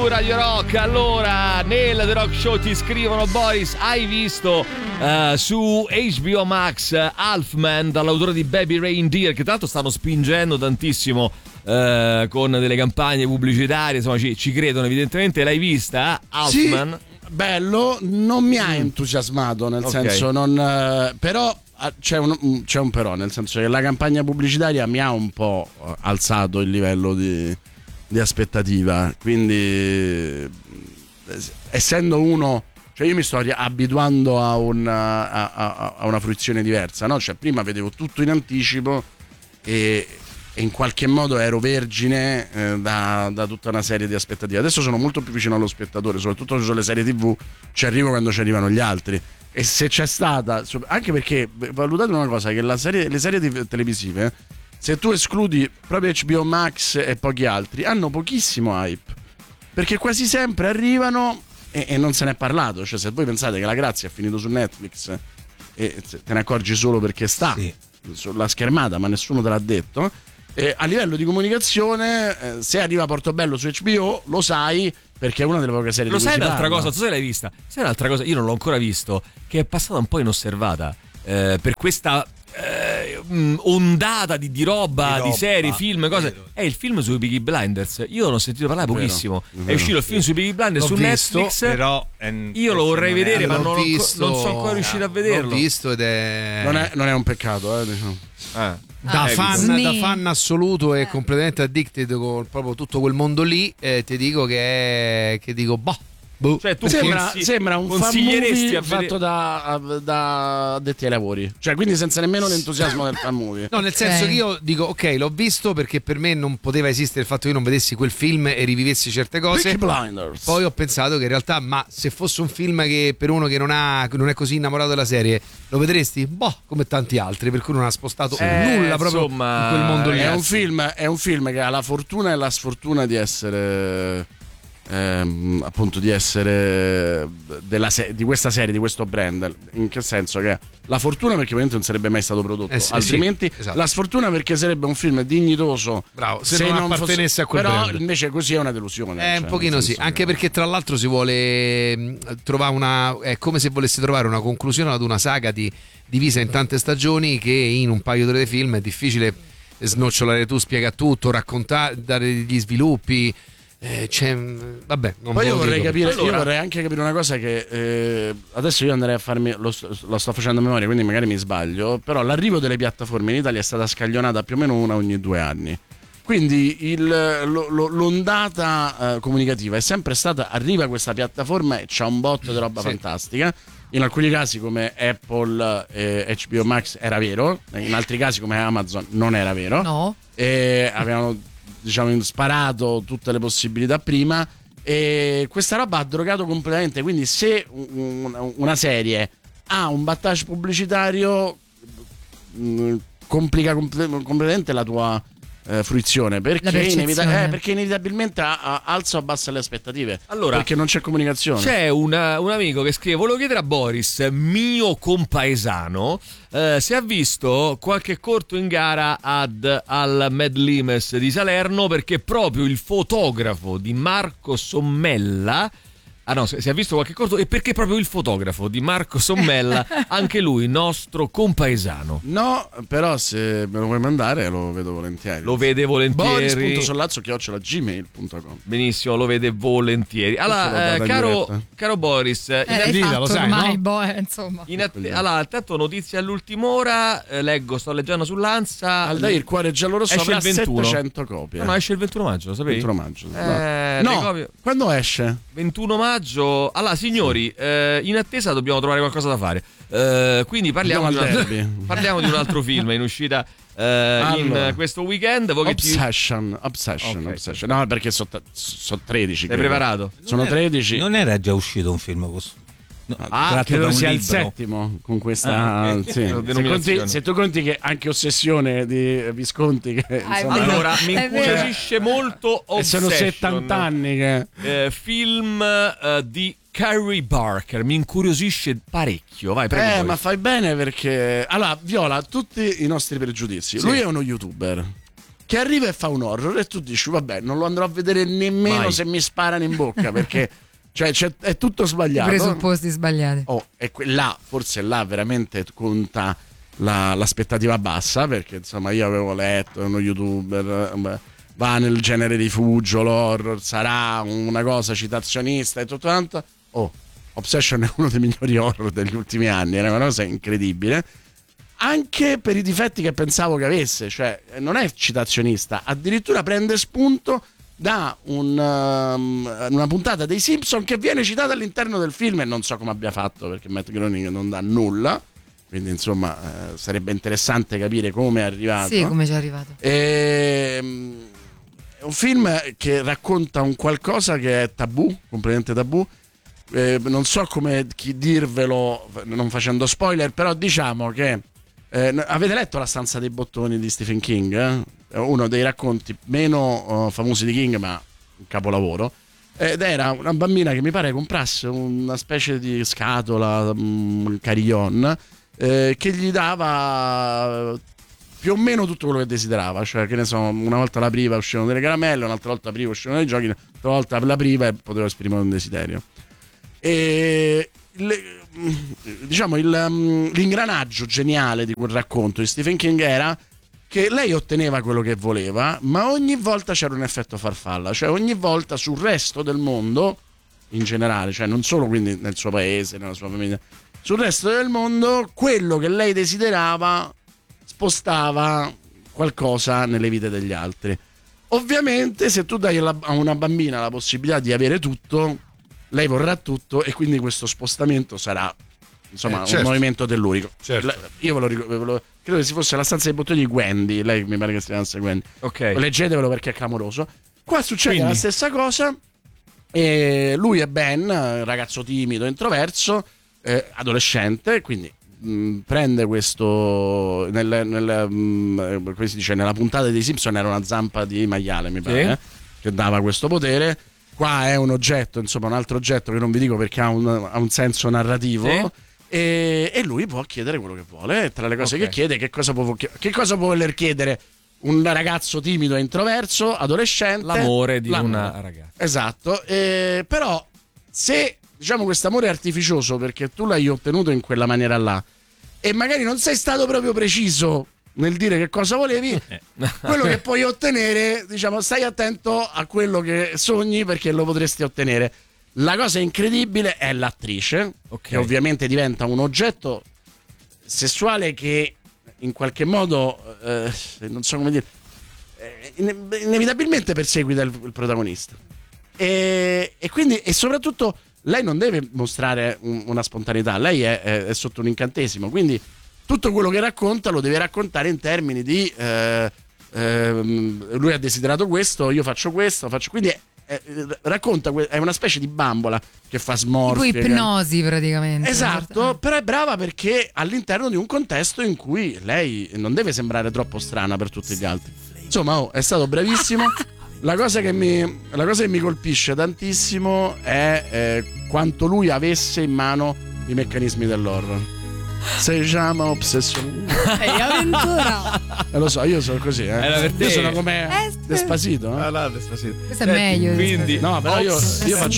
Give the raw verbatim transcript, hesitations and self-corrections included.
Radio Rock. Allora, nel The Rock Show ti scrivono: Boris, hai visto uh, su H B O Max uh, Halfman, dall'autore di Baby Reindeer, che tra l'altro stanno spingendo tantissimo uh, con delle campagne pubblicitarie, insomma ci, ci credono evidentemente. L'hai vista, Halfman? Sì, bello, non mi ha entusiasmato, nel Okay. senso non uh, però uh, c'è un, c'è un però, nel senso che la campagna pubblicitaria mi ha un po' uh, alzato il livello di di aspettativa, quindi eh, essendo uno, cioè io mi sto abituando a, un, a, a, a una fruizione diversa, no? Cioè prima vedevo tutto in anticipo e, e in qualche modo ero vergine eh, da, da tutta una serie di aspettative. Adesso sono molto più vicino allo spettatore, soprattutto sulle serie tivù ci arrivo quando ci arrivano gli altri, e se c'è stata, anche perché valutate una cosa, che la serie, le serie televisive, se tu escludi proprio H B O Max e pochi altri, hanno pochissimo hype, perché quasi sempre arrivano e, e non se ne è parlato. Cioè, se voi pensate che La Grazia è finito su Netflix e te ne accorgi solo perché sta sì. sulla schermata, ma nessuno te l'ha detto, e a livello di comunicazione, eh, se arriva Portobello su H B O lo sai, perché è una delle poche serie lo di cui sai si un'altra parla. cosa, tu se l'hai vista, sai un'altra cosa, io non l'ho ancora visto, che è passata un po' inosservata eh, per questa eh, ondata di, di, roba, di roba, di serie, film, cose. Vero. È il film sui Peaky Blinders. Io non ho sentito parlare vero, pochissimo. Vero. È uscito il film sui Peaky Blinders l'ho su visto, Netflix. Però è, io lo vorrei vedere, ma non, visto, non sono ancora riuscito a vederlo. L'ho visto ed è non è, non è un peccato, eh, diciamo. Ah. Da, Ah, fan, da fan assoluto e completamente addicted con proprio tutto quel mondo lì, eh, ti dico che, che dico boh. Boh. Cioè, tu sembra, consigli- sembra un fan consiglieresti movie a vedere- fatto da, da addetti ai lavori, cioè quindi senza nemmeno l'entusiasmo del fan movie. No, nel senso Eh. che io dico ok, l'ho visto perché per me non poteva esistere il fatto che io non vedessi quel film e rivivessi certe cose. Peaky Blinders. Poi ho pensato che in realtà, ma se fosse un film che per uno che non, ha, non è così innamorato della serie, lo vedresti? Boh, come tanti altri, per cui non ha spostato Eh, nulla proprio insomma, in quel mondo lì. È un film, è un film che ha la fortuna e la sfortuna di essere ehm, appunto di essere della se- di questa serie, di questo brand. In che senso? Che la fortuna perché ovviamente non sarebbe mai stato prodotto, Eh sì, altrimenti sì, esatto. la sfortuna perché sarebbe un film dignitoso. Bravo, se non appartenesse fosse- a quel però brand. invece così è una delusione. Eh, cioè, un pochino nel sì, senso anche che- perché tra l'altro si vuole mh, trovare una, è come se volesse trovare una conclusione ad una saga di, divisa in tante stagioni, che in un paio di film è difficile snocciolare, tu spiega tutto, raccontare, dare degli sviluppi. Eh, c'è, vabbè, non Poi ve io lo vorrei dico. capire, Allora- io vorrei anche capire una cosa che eh, adesso io andrei a farmi, lo, sto- lo sto facendo a memoria, quindi magari mi sbaglio, però l'arrivo delle piattaforme in Italia è stata scaglionata più o meno una ogni due anni. Quindi il, lo- lo- l'ondata eh, comunicativa è sempre stata: arriva questa piattaforma e c'ha un botto di roba Sì. fantastica. In alcuni casi come Apple e H B O Max era vero, in altri casi come Amazon non era vero. No. E avevano, diciamo, sparato tutte le possibilità prima, e questa roba ha drogato completamente. Quindi se un- un- una serie ha un battage pubblicitario, mh, complica comple- completamente la tua eh, fruizione, perché, La percezione. inevita- eh, perché inevitabilmente a- a- alza o abbassa le aspettative, Allora, perché non c'è comunicazione. C'è una- un amico che scrive: volevo chiedere a Boris, mio compaesano, eh, se ha visto qualche corto in gara ad, al Mad Limes di Salerno, perché proprio il fotografo di Marco Sommella, ah no, se, se ha visto qualche corto, e perché proprio il fotografo di Marco Sommella, anche lui nostro compaesano. No, però se me lo vuoi mandare lo vedo volentieri. Lo vede volentieri. Boris.sollazzo chiocciola gmail punto com. Benissimo, lo vede volentieri. Questo l'ho Allora, dato eh, in caro, diretta. caro Boris, Eh, in l'hai Dilla, fatto lo sai, ormai, no? boh, eh, insomma. In att- allora, intanto notizie all'ultima ora, eh, leggo, sto leggendo sull'Ansa. Aldair, il cuore giallo-rosso Esce avrà il ventuno. settecento copie. No, no, esce il ventuno maggio, lo sapevi? ventuno maggio. Eh, no, le copie- quando esce? ventuno maggio. Allora, signori, eh, in attesa dobbiamo trovare qualcosa da fare. Eh, quindi parliamo di, Andiamo un al altro, derby. parliamo di un altro film in uscita eh, in Allora. eh, questo weekend. Voi che ti... Obsession, Obsession, Ok. Obsession. No, perché sono so tredici. Sei credo. preparato? Sono tredici. Non era già uscito un film questo? No, Ah, tratto da credo un sia il libro. settimo con questa. Ah, ok. sì. se, Denominazione. conti, se tu conti che anche Ossessione di Visconti, che Ah, è insomma, vero. Allora, mi È vero. incuriosisce molto e sono Obsession. settanta anni che. Eh, film eh, di Carrie Barker, mi incuriosisce parecchio. Vai, prego. Eh, Boris. ma fai bene perché. Allora, viola tutti i nostri pregiudizi. Sì. Lui è uno youtuber. che arriva e fa un horror e tu dici vabbè, non lo andrò a vedere nemmeno Mai. se mi sparano in bocca, perché cioè, c'è, è tutto sbagliato. Presupposti sbagliati. Oh, e que- là, forse là veramente conta la, l'aspettativa bassa, perché insomma io avevo letto uno youtuber, beh, va nel genere rifugio, l'horror, sarà una cosa citazionista e tutto quanto. Oh, Obsession è uno dei migliori horror degli ultimi anni, era una cosa incredibile, anche per i difetti che pensavo che avesse, cioè non è citazionista, addirittura prende spunto da un, um, una puntata dei Simpson che viene citata all'interno del film, e non so come abbia fatto perché Matt Groening non dà nulla, quindi insomma eh, sarebbe interessante capire come è arrivato. Sì, come ci è arrivato. E, um, è un film che racconta un qualcosa che è tabù, completamente tabù. Eh, non so come chi dirvelo non facendo spoiler, però diciamo che eh, avete letto La stanza dei bottoni di Stephen King? Eh? Uno dei racconti meno uh, famosi di King, ma un capolavoro. Ed era una bambina che mi pare comprasse una specie di scatola, un carillon, eh, che gli dava più o meno tutto quello che desiderava. Cioè, che ne so, una volta l'apriva, uscivano delle caramelle, un'altra volta l'apriva, uscivano dei giochi, un'altra volta l'apriva e poteva esprimere un desiderio. E le, diciamo il, l'ingranaggio geniale di quel racconto di Stephen King era che lei otteneva quello che voleva, ma ogni volta c'era un effetto farfalla, cioè ogni volta sul resto del mondo in generale, cioè non solo quindi nel suo paese, nella sua famiglia, sul resto del mondo quello che lei desiderava spostava qualcosa nelle vite degli altri. Ovviamente se tu dai a una bambina la possibilità di avere tutto, lei vorrà tutto, e quindi questo spostamento sarà insomma eh, certo. un movimento tellurico. Certo. La, io ve lo, ricordo, ve lo credo che si fosse La stanza dei bottoni di Wendy, lei mi pare che si chiamasse Wendy. Ok. Leggetevelo perché è clamoroso. Qua succede Quindi. la stessa cosa, e lui è Ben, ragazzo timido, introverso, eh, adolescente, quindi mh, prende questo nel, nel, mh, come si dice, nella puntata dei Simpson era una zampa di maiale, mi pare, Sì. eh, che dava questo potere. Qua è un oggetto, insomma un altro oggetto che non vi dico perché ha un, ha un senso narrativo. Sì. E, e lui può chiedere quello che vuole. E tra le cose Ok. che chiede, che cosa può, che cosa può voler chiedere un ragazzo timido e introverso, adolescente? L'amore di L'amore. una ragazza. Esatto. E, però se diciamo questo amore è artificioso perché tu l'hai ottenuto in quella maniera là, e magari non sei stato proprio preciso nel dire che cosa volevi, quello che puoi ottenere, diciamo, stai attento a quello che sogni perché lo potresti ottenere. La cosa incredibile è l'attrice, Ok. che ovviamente diventa un oggetto sessuale che in qualche modo, eh, non so come dire, eh, ine- inevitabilmente perseguita il, il protagonista. E, e quindi, e soprattutto, lei non deve mostrare un- una spontaneità, lei è, è- è sotto un incantesimo, quindi tutto quello che racconta lo deve raccontare in termini di eh, ehm, lui ha desiderato questo, io faccio questo, faccio quindi è- è- racconta que- è una specie di bambola che fa Tipo smorfie, che- ipnosi praticamente. esatto, però è brava perché all'interno di un contesto in cui lei non deve sembrare troppo strana per tutti gli altri. Insomma, oh, è stato bravissimo. La cosa che mi, la cosa che mi colpisce tantissimo è eh, quanto lui avesse in mano i meccanismi dell'horror. Si chiama Obsession. Ehi, avventura. Eh, lo so, io sono così, eh. Era per te. Io sono come Eh, Despacito, eh? Ah, là, Despacito. Questo è Senti, meglio di Quindi, No, però io, io faccio